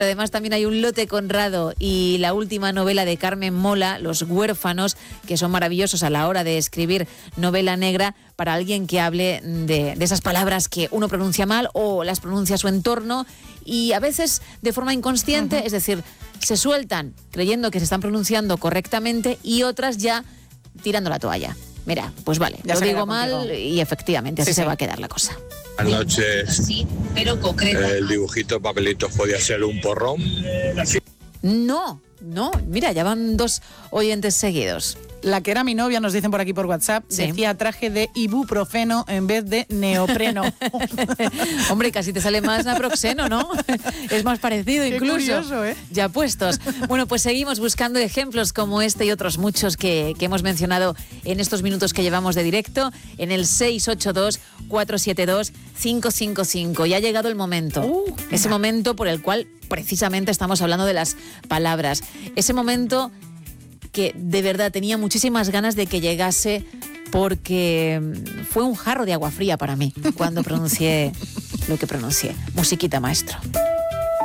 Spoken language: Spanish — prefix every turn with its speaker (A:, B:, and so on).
A: Además también hay un lote Conrado y la última novela de Carmen Mola, Los huérfanos, que son maravillosos a la hora de escribir novela negra para alguien que hable de esas palabras que uno pronuncia mal o las pronuncia a su entorno y a veces de forma inconsciente, es decir, se sueltan creyendo que se están pronunciando correctamente y otras ya tirando la toalla. Mira, pues vale, ya lo digo mal y efectivamente así se va a quedar la cosa.
B: Buenas noches. Sí, pero concreta. El dibujito de papelitos podía ser un porrón.
A: No, mira, ya van 2 oyentes seguidos.
C: La que era mi novia, nos dicen por aquí por WhatsApp, decía traje de ibuprofeno en vez de neopreno.
A: Hombre, casi te sale más naproxeno, ¿no? Es más parecido incluso.
C: Qué curioso, ¿eh?
A: Ya puestos. Bueno, pues seguimos buscando ejemplos como este y otros muchos que hemos mencionado en estos minutos que llevamos de directo en el 682-472-555. Y ha llegado el momento. Ese momento por el cual precisamente estamos hablando de las palabras. Ese momento que de verdad tenía muchísimas ganas de que llegase porque fue un jarro de agua fría para mí cuando pronuncié lo que pronuncié. Musiquita, maestro.